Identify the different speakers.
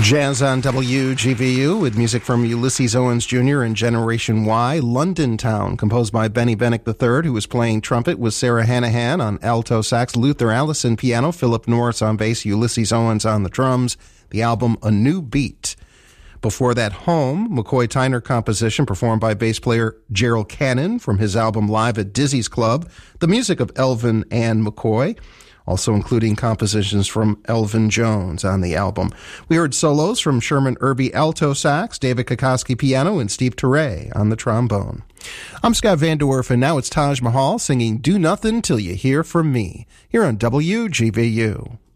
Speaker 1: Jazz on WGVU with music from Ulysses Owens Jr. and Generation Y. London Town, composed by Benny Bennick III, who was playing trumpet, with Sarah Hanahan on alto sax, Luther Allison piano, Philip Norris on bass, Ulysses Owens on the drums. The album A New Beat. Before that, Home, McCoy Tyner composition performed by bass player Gerald Cannon from his album Live at Dizzy's Club. The music of Elvin and McCoy, also including compositions from Elvin Jones on the album. We heard solos from Sherman Irby alto sax, David Kokoski piano, and Steve Turre on the trombone. I'm Scott Van De Werf, and now it's Taj Mahal singing Do Nothing Till You Hear From Me, here on WGVU.